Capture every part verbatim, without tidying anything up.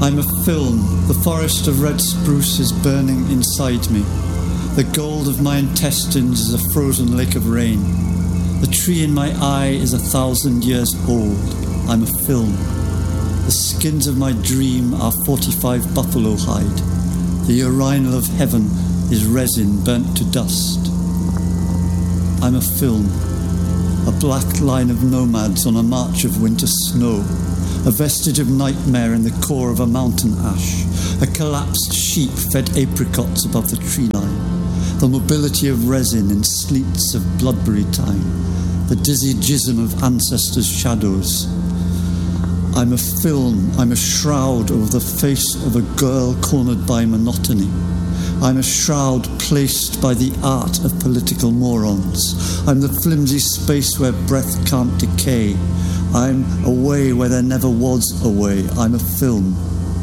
I'm a film. The forest of red spruce is burning inside me. The gold of my intestines is a frozen lake of rain. The tree in my eye is a thousand years old. I'm a film. The skins of my dream are forty-five buffalo hide. The urinal of heaven is resin burnt to dust. I'm a film. A black line of nomads on a march of winter snow. A vestige of nightmare in the core of a mountain ash. A collapsed sheep fed apricots above the tree line. The mobility of resin in sleets of bloodberry time. The dizzy jism of ancestors' shadows. I'm a film, I'm a shroud over the face of a girl cornered by monotony. I'm a shroud placed by the art of political morons. I'm the flimsy space where breath can't decay. I'm a way where there never was a way. I'm a film.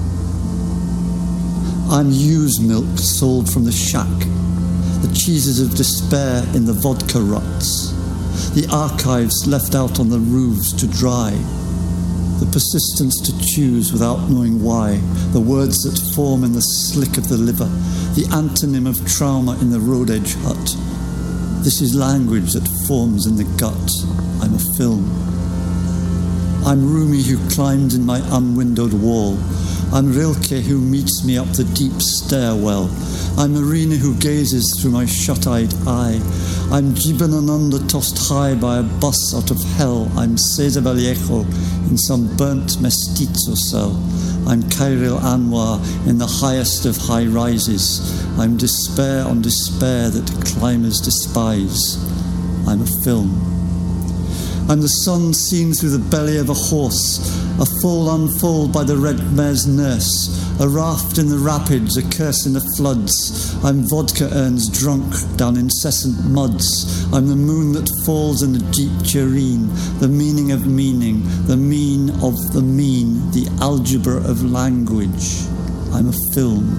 I'm ewe's milk sold from the shack. The cheeses of despair in the vodka ruts. The archives left out on the roofs to dry. The persistence to choose without knowing why. The words that form in the slick of the liver. The antonym of trauma in the road edge hut. This is language that forms in the gut. I'm a film. I'm Rumi who climbed in my unwindowed wall. I'm Rilke who meets me up the deep stairwell. I'm Marina who gazes through my shut-eyed eye. I'm Jibanananda tossed high by a bus out of hell. I'm Cesar Vallejo in some burnt mestizo cell. I'm Khairil Anwar in the highest of high rises. I'm despair on despair that climbers despise. I'm a film. I'm the sun seen through the belly of a horse, a foal unfold by the red mare's nurse, a raft in the rapids, a curse in the floods. I'm vodka urns drunk down incessant muds. I'm the moon that falls in the deep tureen, the meaning of meaning, the mean of the mean, the algebra of language. I'm a film.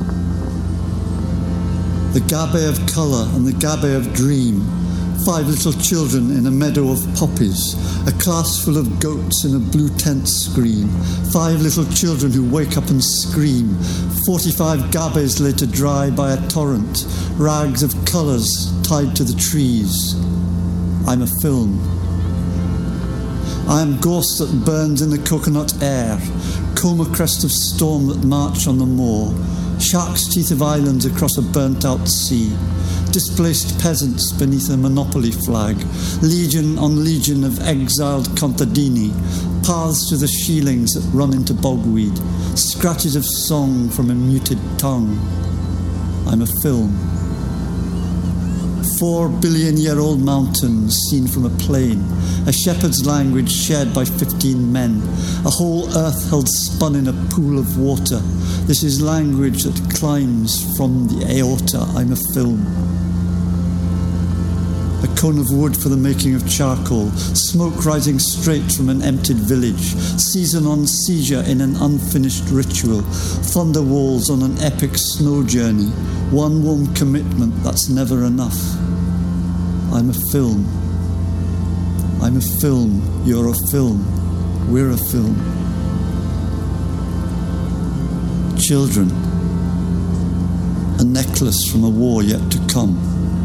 The gabe of colour and the gabe of dream. Five little children in a meadow of poppies. A class full of goats in a blue tent screen. Five little children who wake up and scream. Forty-five gabes laid to dry by a torrent. Rags of colours tied to the trees. I'm a film. I am gorse that burns in the coconut air. Coma crest of storm that march on the moor. Shark's teeth of islands across a burnt-out sea. Displaced peasants beneath a monopoly flag, legion on legion of exiled contadini, paths to the sheelings that run into bogweed, scratches of song from a muted tongue. I'm a film. Four billion-year-old mountains seen from a plain, a shepherd's language shared by fifteen men, a whole earth held spun in a pool of water. This is language that climbs from the aorta. I'm a film. A cone of wood for the making of charcoal, smoke rising straight from an emptied village, season on seizure in an unfinished ritual, thunder walls on an epic snow journey, one warm commitment that's never enough. I'm a film. I'm a film. You're a film. We're a film. Children. A necklace from a war yet to come.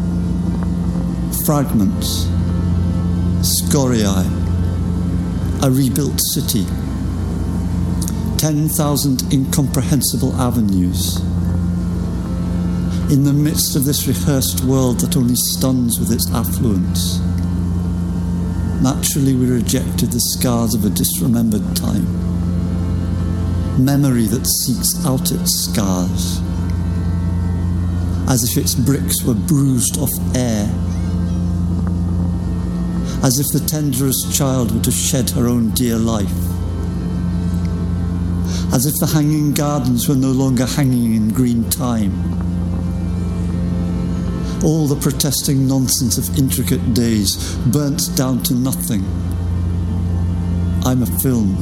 Fragments. Scoriae. A rebuilt city. Ten thousand incomprehensible avenues. In the midst of this rehearsed world that only stuns with its affluence. Naturally we rejected the scars of a disremembered time. Memory that seeks out its scars. As if its bricks were bruised off air. As if the tenderest child were to shed her own dear life. As if the hanging gardens were no longer hanging in green time. All the protesting nonsense of intricate days burnt down to nothing. I'm a film.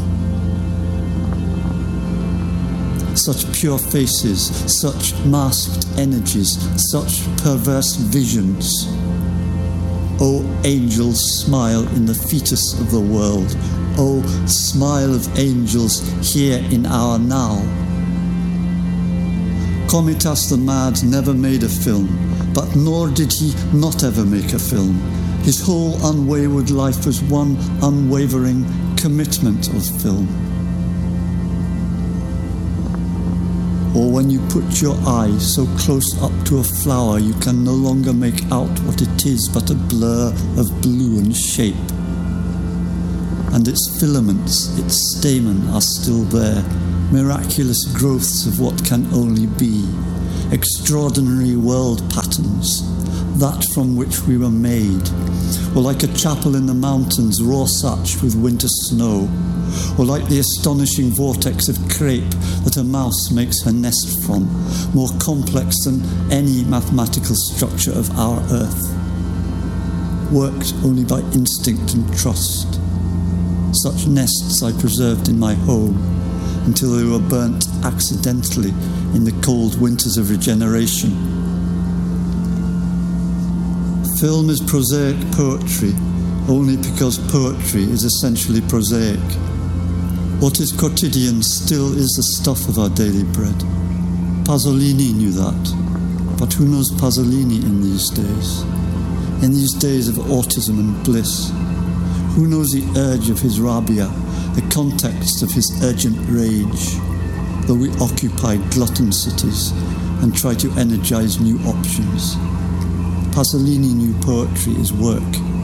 Such pure faces, such masked energies, such perverse visions. O angels, smile in the fetus of the world. O smile of angels here in our now. Komitas the Mad never made a film, but nor did he not ever make a film. His whole unwayward life was one unwavering commitment of film. Or when you put your eye so close up to a flower you can no longer make out what it is but a blur of blue and shape. And its filaments, its stamen are still there, miraculous growths of what can only be, extraordinary world patterns, that from which we were made, or like a chapel in the mountains raw such with winter snow, or like the astonishing vortex of crepe that a mouse makes her nest from, more complex than any mathematical structure of our earth, worked only by instinct and trust. Such nests I preserved in my home until they were burnt accidentally in the cold winters of regeneration. Film is prosaic poetry only because poetry is essentially prosaic. What is quotidian still is the stuff of our daily bread. Pasolini knew that, but who knows Pasolini in these days? In these days of autism and bliss, who knows the urge of his rabbia, the context of his urgent rage, though we occupy glutton cities and try to energize new options? Pasolini knew poetry is work.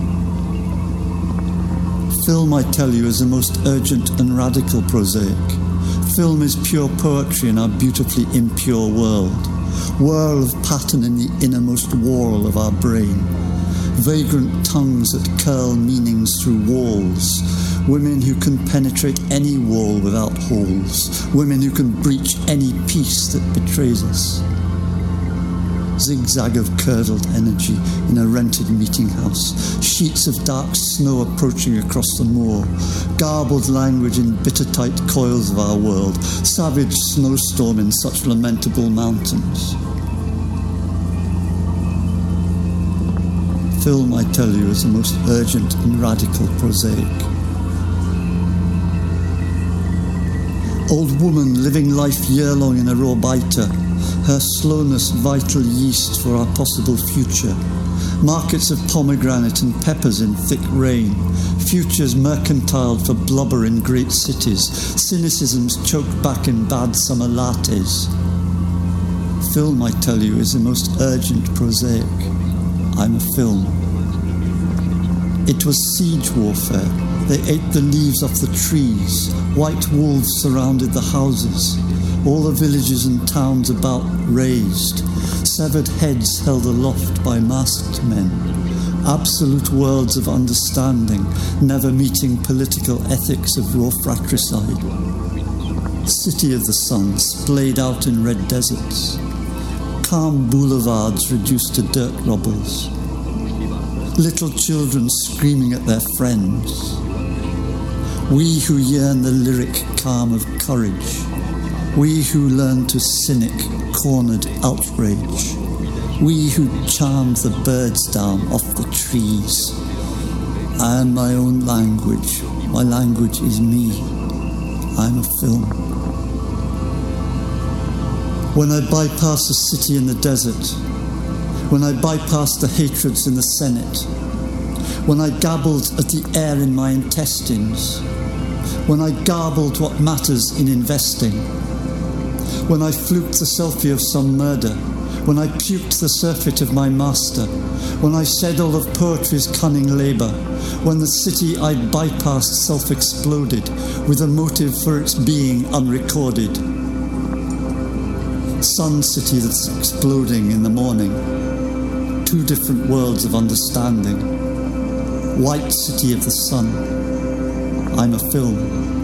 Film, I tell you, is the most urgent and radical prosaic. Film is pure poetry in our beautifully impure world, whirl of pattern in the innermost whorl of our brain, vagrant tongues that curl meanings through walls, women who can penetrate any wall without holes, women who can breach any peace that betrays us. Zigzag of curdled energy in a rented meeting house, sheets of dark snow approaching across the moor, garbled language in bitter tight coils of our world, savage snowstorm in such lamentable mountains. Film, I tell you, is the most urgent and radical prosaic. Old woman living life year-long in a robaita, her slowness vital yeast for our possible future. Markets of pomegranate and peppers in thick rain, futures mercantiled for blubber in great cities, cynicisms choked back in bad summer lattes. Film, I tell you, is the most urgent prosaic. I'm a film. It was siege warfare. They ate the leaves off the trees. White wolves surrounded the houses. All the villages and towns about razed. Severed heads held aloft by masked men. Absolute worlds of understanding, never meeting political ethics of raw fratricide. City of the sun, splayed out in red deserts. Calm boulevards reduced to dirt rubbles. Little children screaming at their friends. We who yearn the lyric calm of courage. We who learn to cynic, cornered outrage. We who charmed the birds down off the trees. I am my own language. My language is me. I'm a film. When I bypass a city in the desert, when I bypassed the hatreds in the Senate, when I gabbled at the air in my intestines, when I garbled what matters in investing, when I fluked the selfie of some murder, when I puked the surfeit of my master, when I said all of poetry's cunning labour, when the city I bypassed self-exploded with a motive for its being unrecorded. Sun city that's exploding in the morning. Two different worlds of understanding. White city of the sun. I'm a film.